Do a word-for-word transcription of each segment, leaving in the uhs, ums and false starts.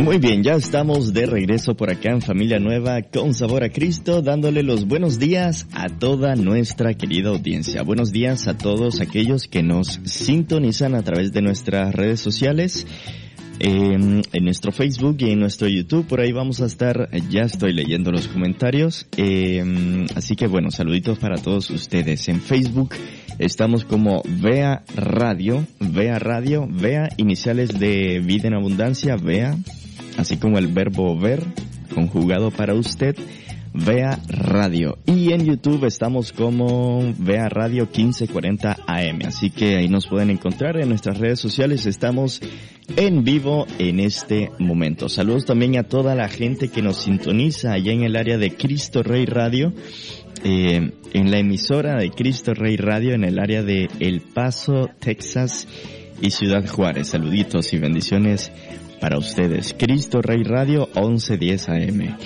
Muy bien, ya estamos de regreso por acá en Familia Nueva con Sabor a Cristo, dándole los buenos días a toda nuestra querida audiencia. Buenos días a todos aquellos que nos sintonizan a través de nuestras redes sociales, eh, en nuestro Facebook y en nuestro YouTube. Por ahí vamos a estar, ya estoy leyendo los comentarios, eh, así que bueno, saluditos para todos ustedes. En Facebook estamos como Vea Radio, Vea Radio, Vea iniciales de Vida en Abundancia, Vea, así como el verbo ver, conjugado para usted, Vea Radio. Y en YouTube estamos como Vea Radio quince cuarenta A M, así que ahí nos pueden encontrar en nuestras redes sociales. Estamos en vivo en este momento. Saludos también a toda la gente que nos sintoniza allá en el área de Cristo Rey Radio, eh, en la emisora de Cristo Rey Radio en el área de El Paso, Texas y Ciudad Juárez. Saluditos y bendiciones para ustedes. Cristo Rey Radio once diez A M.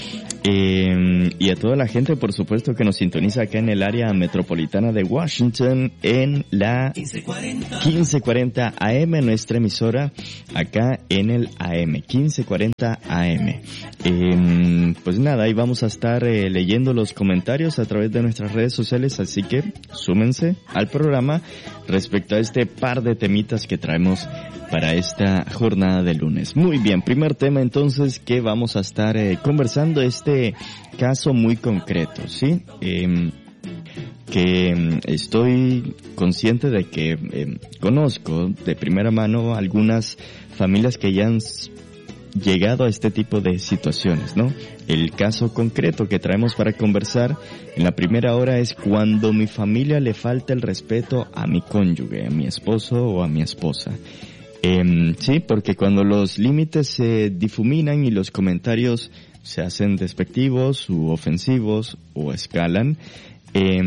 Eh, y a toda la gente, por supuesto, que nos sintoniza acá en el área metropolitana de Washington en la quince cuarenta A M, nuestra emisora acá en el A M, quince cuarenta A M. Eh, pues nada, ahí vamos a estar eh, leyendo los comentarios a través de nuestras redes sociales, así que súmense al programa respecto a este par de temitas que traemos para esta jornada de lunes. Muy bien, primer tema entonces que vamos a estar eh, conversando, este caso muy concreto, ¿sí? Eh, que eh, estoy consciente de que eh, conozco de primera mano algunas familias que ya han llegado a este tipo de situaciones, ¿no? El caso concreto que traemos para conversar en la primera hora es cuando mi familia le falta el respeto a mi cónyuge, a mi esposo o a mi esposa. Eh, sí, porque cuando los límites se difuminan y los comentarios se hacen despectivos u ofensivos o escalan, eh,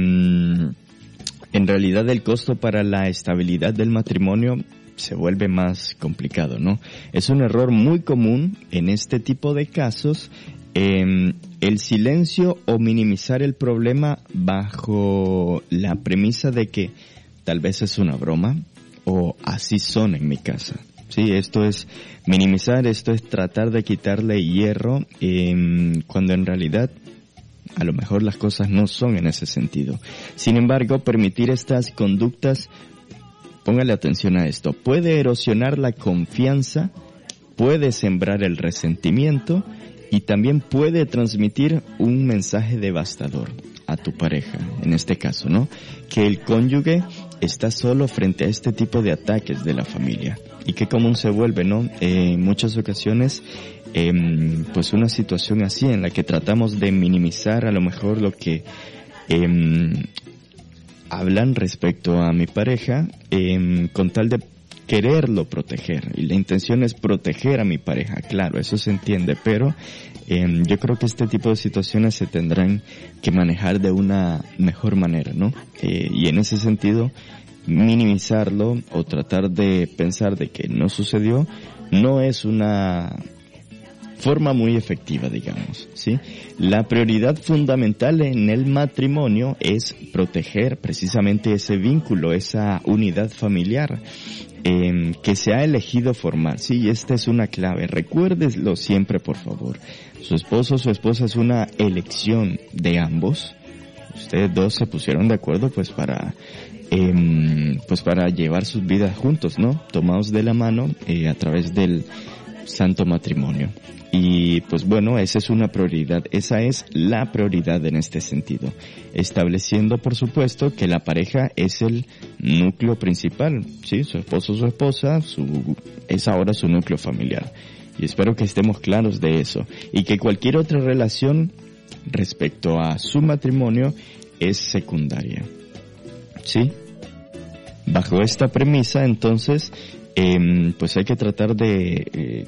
en realidad el costo para la estabilidad del matrimonio se vuelve más complicado, ¿no? Es un error muy común en este tipo de casos, eh, el silencio o minimizar el problema bajo la premisa de que tal vez es una broma, o así son en mi casa. Sí, esto es minimizar, esto es tratar de quitarle hierro, eh, cuando en realidad a lo mejor las cosas no son en ese sentido. Sin embargo, permitir estas conductas, póngale atención a esto, puede erosionar la confianza, puede sembrar el resentimiento y también puede transmitir un mensaje devastador a tu pareja, en este caso, ¿no? Que el cónyuge está solo frente a este tipo de ataques de la familia. Y qué común se vuelve, ¿no? Eh, en muchas ocasiones, eh, pues una situación así en la que tratamos de minimizar a lo mejor lo que eh, hablan respecto a mi pareja, eh, con tal de quererlo proteger. Y la intención es proteger a mi pareja, claro, eso se entiende, pero eh, yo creo que este tipo de situaciones se tendrán que manejar de una mejor manera, ¿no? Eh, y en ese sentido, minimizarlo o tratar de pensar de que no sucedió no es una forma muy efectiva, digamos, ¿sí? La prioridad fundamental en el matrimonio es proteger precisamente ese vínculo, esa unidad familiar eh, que se ha elegido formar, ¿sí? Y esta es una clave, recuérdeslo siempre, por favor. Su esposo o su esposa es una elección de ambos. Ustedes dos se pusieron de acuerdo pues para eh, pues para llevar sus vidas juntos, ¿no? Tomados de la mano eh, a través del santo matrimonio. Y pues bueno, esa es una prioridad, esa es la prioridad en este sentido. Estableciendo, por supuesto, que la pareja es el núcleo principal, ¿sí? Su esposo o su esposa su, es ahora su núcleo familiar. Y espero que estemos claros de eso. Y que cualquier otra relación respecto a su matrimonio es secundaria, ¿sí? Bajo esta premisa, entonces, eh, pues hay que tratar de eh,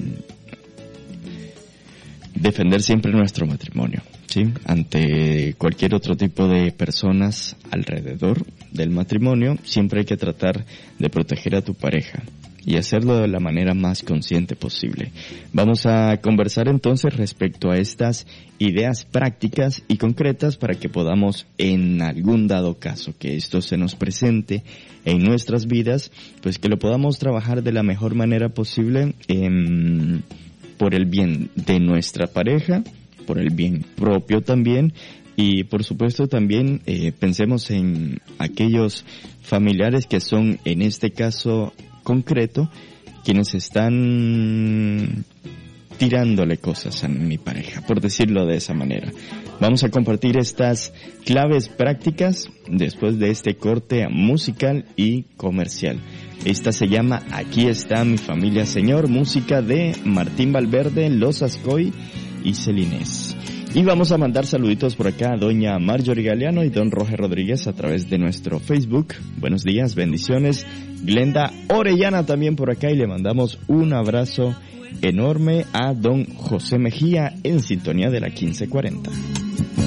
defender siempre nuestro matrimonio, ¿sí? Ante cualquier otro tipo de personas alrededor del matrimonio, siempre hay que tratar de proteger a tu pareja y hacerlo de la manera más consciente posible. Vamos a conversar entonces respecto a estas ideas prácticas y concretas para que podamos, en algún dado caso que esto se nos presente en nuestras vidas, pues que lo podamos trabajar de la mejor manera posible, eh, por el bien de nuestra pareja, por el bien propio también, y por supuesto también eh, pensemos en aquellos familiares que son, en este caso concreto, quienes están tirándole cosas a mi pareja, por decirlo de esa manera. Vamos a compartir estas claves prácticas después de este corte musical y comercial. Esta se llama Aquí está mi familia, Señor, música de Martín Valverde, Los Ascoy y Celines. Y vamos a mandar saluditos por acá a doña Marjorie Galeano y don Roger Rodríguez a través de nuestro Facebook. Buenos días, bendiciones. Glenda Orellana también por acá, y le mandamos un abrazo enorme a don José Mejía en sintonía de la quince cuarenta.